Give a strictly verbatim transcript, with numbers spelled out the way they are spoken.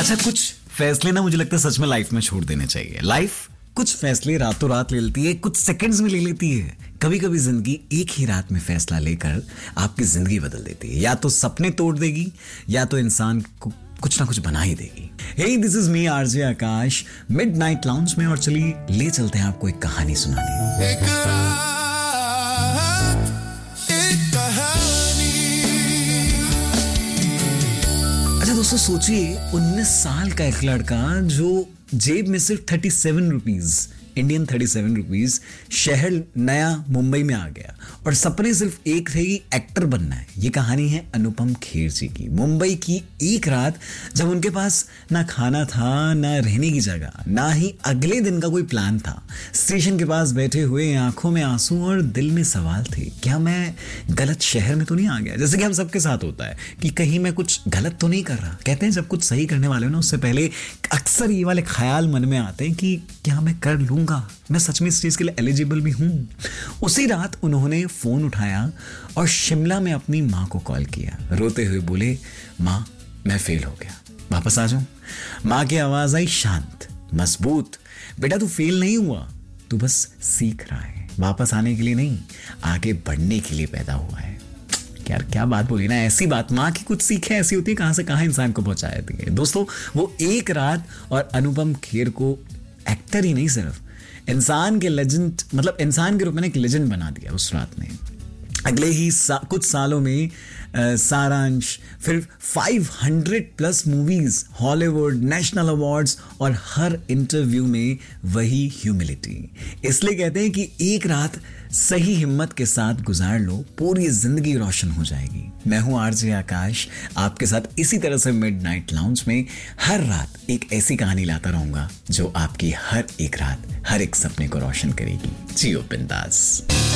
अच्छा, कुछ फैसले ना मुझे लगता है सच में लाइफ में छोड़ देने चाहिए। लाइफ कुछ फैसले रातों रात ले लेती है, कुछ सेकंड्स में ले लेती है। कभी कभी जिंदगी एक ही रात में फैसला लेकर आपकी जिंदगी बदल देती है। या तो सपने तोड़ देगी या तो इंसान को कुछ ना कुछ बना ही देगी। हे, this is me RJ Akash, midnight lounge में। और चलिए ले चलते हैं आपको एक कहानी सुनाने। एक रात, एक कहानी। अच्छा दोस्तों, सोचिए उन्नीस साल का एक लड़का जो जेब में सिर्फ thirty seven rupees Indian thirty seven rupees शहर नया मुंबई में आ गया और सपने सिर्फ एक थे कि एक्टर बनना है। ये कहानी है अनुपम खेर जी की। मुंबई की एक रात जब उनके पास ना खाना था, ना रहने की जगह, ना ही अगले दिन का कोई प्लान था। स्टेशन के पास बैठे हुए, आंखों में आंसू और दिल में सवाल थे, क्या मैं गलत शहर में तो नहीं आ गया? जैसे कि हम सबके साथ होता है कि कहीं मैं कुछ गलत तो नहीं कर रहा। कहते हैं जब कुछ सही करने वाले हो ना, उससे पहले अक्सर ये वाले ख्याल मन में आते हैं कि क्या मैं कर लूंगा, मैं सच में इस चीज के लिए एलिजिबल भी हूं। उसी रात उन्होंने फोन उठाया और शिमला में अपनी मां को कॉल किया। रोते हुए बोले, मां मैं फेल हो गया, वापस आ जाऊं? मां की आवाज आई शांत, मजबूत, बेटा तू फेल नहीं हुआ, तू बस सीख रहा है। वापस आने के लिए नहीं, आगे बढ़ने के लिए पैदा हुआ है। यार क्या बात बोली ना, ऐसी बात, माँ की कुछ सीखें ऐसी होती है, कहां से कहां इंसान को पहुंचा देती है। दोस्तों, वो एक रात और अनुपम खेर को एक्टर ही नहीं, सिर्फ इंसान के लेजेंड, मतलब इंसान के रूप में एक लेजेंड बना दिया उस रात ने। अगले ही सा, कुछ सालों में आ, सारांश, फिर पाँच सौ plus movies, Hollywood, national awards और हर इंटरव्यू में वही ह्यूमिलिटी। इसलिए कहते हैं कि एक रात सही हिम्मत के साथ गुजार लो, पूरी जिंदगी रोशन हो जाएगी। मैं हूं आरजे आकाश, आपके साथ इसी तरह से मिडनाइट लाउंज में हर रात एक ऐसी कहानी लाता रहूंगा जो आपकी हर एक रात, हर एक सपने को रोशन करेगी। जियो बिंदास।